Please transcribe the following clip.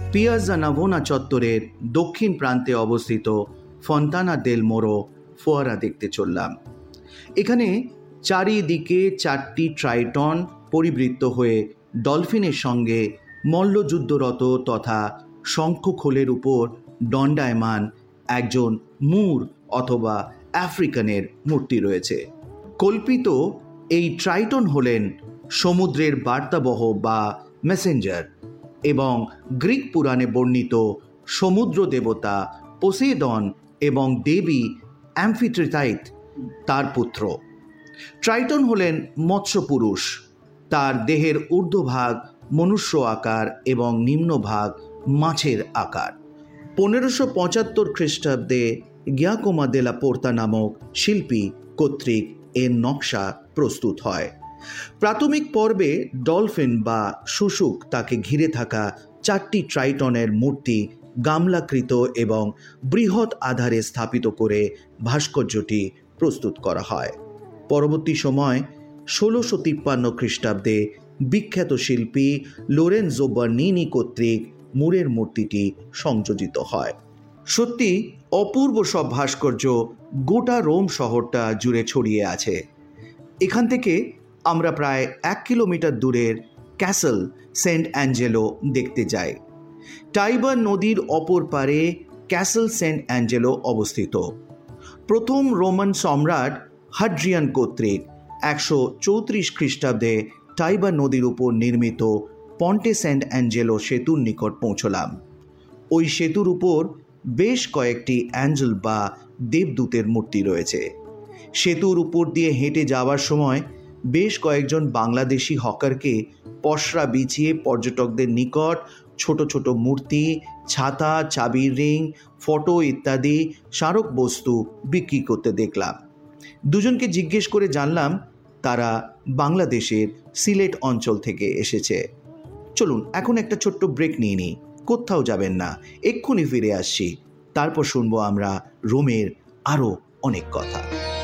পিয়াজ্জা নাভোনা চত্বরের দক্ষিণ প্রান্তে অবস্থিত ফন্তানা দেল মোরো ফোয়ারা দেখতে চললাম। এখানে চারিদিকে 4টি ট্রাইটন পরিবৃত্ত হয়ে ডলফিনের সঙ্গে মল্লযুদ্ধরত তথা শঙ্খখোলের উপর দণ্ডায়মান একজন মুর অথবা আফ্রিকানের মূর্তি রয়েছে। কল্পিত এই ট্রাইটন হলেন সমুদ্রের বার্তাবহ বা মেসেঞ্জার এবং গ্রিক পুরাণে বর্ণিত সমুদ্র দেবতা পোসেইডন এবং দেবী অ্যামফিট্রিটাইট তার পুত্র। ট্রাইটন হলেন মৎস্যপুরুষ। তার দেহের ঊর্ধ্বভাগ মনুষ্য আকার এবং নিম্নভাগ মাছের আকার। 1575 খ্রিস্টাব্দে গিয়াকোমো দেলা পোর্তা নামক শিল্পী কর্তৃক এর নকশা প্রস্তুত হয়। প্রাথমিক পর্বে ডলফিন বা শুশুক তাকে ঘিরে থাকা 4টি ট্রাইটনের মূর্তি গামলাকৃত এবং বৃহৎ আধারে স্থাপিত করে ভাস্কর্যটি প্রস্তুত করা হয়। পরবর্তী সময় 1653 খ্রিস্টাব্দে বিখ্যাত শিল্পী লোরেনজো বার্নিনি কর্তৃক মুরের মূর্তিটি সংযোজিত হয়। সত্যি অপূর্ব সব ভাস্কর্য গোটা রোম শহরটা জুড়ে ছড়িয়ে আছে। এখান থেকে আমরা প্রায় 1 কিলোমিটার দূরের ক্যাসল সেন্ট অ্যাঞ্জেলো দেখতে যাই। টাইবার নদীর অপর পারে ক্যাসল সেন্ট অ্যাঞ্জেলো অবস্থিত। প্রথম রোমান সম্রাট হাড্রিয়ান কর্তৃক 134 খ্রিস্টাব্দে টাইবার নদীর উপর নির্মিত পন্টে সেন্ট অ্যাঞ্জেলো সেতুর নিকট পৌঁছলাম। ওই সেতুর উপর বেশ কয়েকটি অ্যাঞ্জেল বা দেবদূতের মূর্তি রয়েছে। সেতুর উপর দিয়ে হেঁটে যাওয়ার সময় বেশ কয়েকজন বাংলাদেশি হকারকে পসরা বিছিয়ে পর্যটকদের নিকট ছোট ছোট মূর্তি, ছাতা, চাবির রিং, ফটো ইত্যাদি স্মারক বস্তু বিক্রি করতে দেখলাম। দুজনকে জিজ্ঞেস করে জানলাম তারা বাংলাদেশের সিলেট অঞ্চল থেকে এসেছে। চলুন এখন একটা ছোট্ট ব্রেক নিয়ে নিই। কোথাও যাবেন না, এক্ষুনি ফিরে আসছি। তারপর শুনবো আমরা রোমের আরও অনেক কথা।